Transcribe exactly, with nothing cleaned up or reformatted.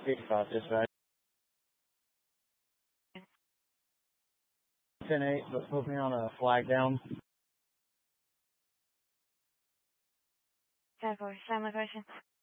fifty-five, dispatch. ten eight, but put me on a flag down. ten four, same location.